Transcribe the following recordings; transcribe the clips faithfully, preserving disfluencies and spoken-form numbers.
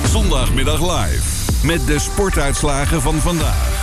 Zondagmiddag live. Met de sportuitslagen van vandaag.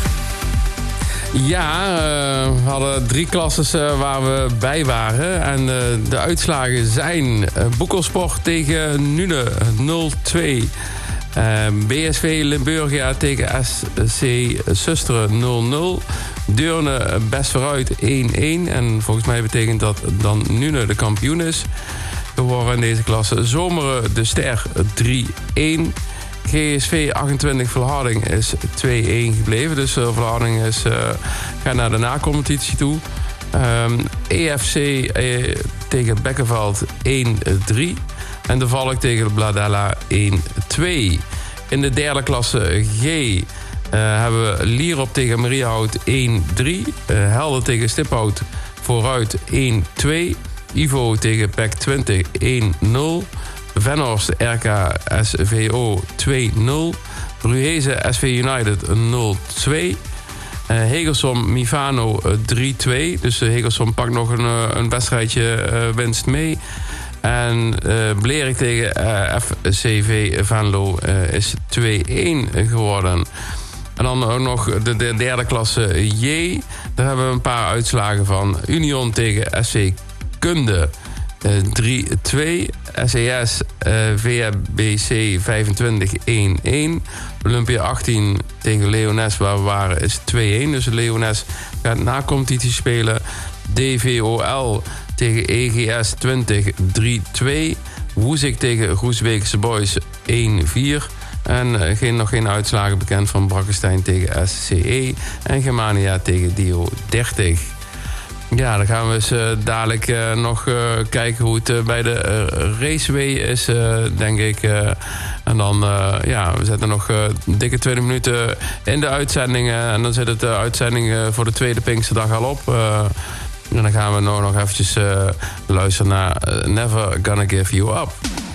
Ja, uh, we hadden drie klasses uh, waar we bij waren. En uh, de uitslagen zijn uh, Boekelsport tegen Nune nul twee. Uh, B S V Limburgia tegen S C Susteren nul nul. Deurne Best Vooruit één één. En volgens mij betekent dat dan Nune de kampioen is geworden in deze klasse. Zomeren de Ster drie één. G S V achtentwintig Volharding is twee één gebleven. Dus uh, Volharding is, uh, gaat naar de nacompetitie toe. Um, E F C uh, tegen Bekkenveld één drie. En de Valk tegen Bladella één twee. In de derde klasse G uh, hebben we Lierop tegen Mariehout één drie. Uh, Helden tegen Stiphout vooruit één twee. Ivo tegen P E C twintig één nul. Venhorst R K S V O twee nul. Ruheze S V United nul twee. Uh, Hegelsom Mifano drie twee. Dus uh, Hegelsom pakt nog een, uh, een wedstrijdje uh, winst mee. En uh, Blerik tegen uh, F C V Venlo uh, is twee één geworden. En dan ook nog de, de derde klasse J. Daar hebben we een paar uitslagen van. Union tegen S C Kunde uh, drie twee. S E S uh, V B C vijfentwintig één één. Olympia achttien tegen Leones waar we waren is twee één. Dus Leones gaat na competitie spelen. D V O L tegen E G S twintig drie twee. Woezik tegen Groesbeekse Boys één vier. En uh, geen, nog geen uitslagen bekend van Brakkestein tegen S C E. En Germania tegen Dio dertig. Ja, dan gaan we eens uh, dadelijk uh, nog uh, kijken hoe het uh, bij de uh, raceway is, uh, denk ik. Uh, en dan, uh, ja, we zetten nog uh, dikke twintig minuten in de uitzendingen. En dan zit het de uh, uitzending uh, voor de tweede Pinksterdag al op. Uh, en dan gaan we nog, nog eventjes uh, luisteren naar uh, Never Gonna Give You Up.